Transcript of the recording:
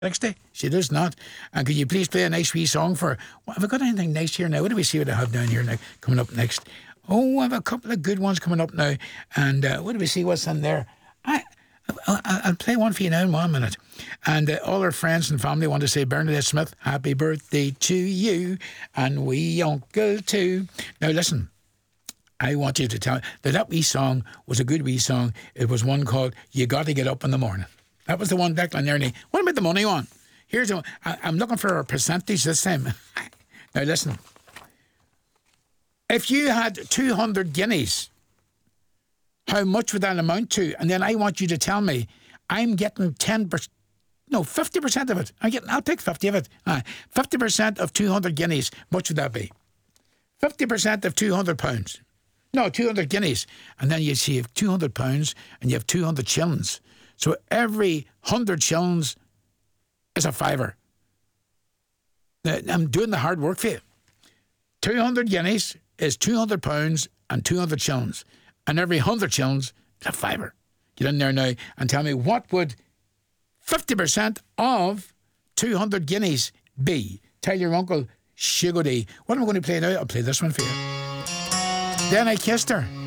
Next day, she does not. And could you please play a nice wee song for her? Well, have I got anything nice here now? What do we see what I have down here now? Coming up next. Oh, I have a couple of good ones coming up now. And what do we see? What's in there? I'll play one for you now in 1 minute. And all our friends and family want to say, Bernadette Smith, happy birthday to you. And wee uncle too. Now listen, I want you to tell me that wee song was a good wee song. It was one called You Gotta Get Up in the Morning. That was the one, Declan Ernie. What about the money one? I'm looking for a percentage this time. Now listen. If you had 200 guineas, how much would that amount to? And then I want you to tell me, I'm getting 50% of it. I'll take 50 of it. 50% of 200 guineas, much would that be? 50% of 200 pounds. No, 200 guineas. And then you see you have 200 pounds and you have 200 shillings. So every 100 shillings is a fiver. I'm doing the hard work for you. 200 guineas is 200 pounds and 200 shillings. And every 100 shillings is a fiver. Get in there now and tell me, what would 50% of 200 guineas be? Tell your uncle, Shigody. What am I going to play now? I'll play this one for you. Then I kissed her.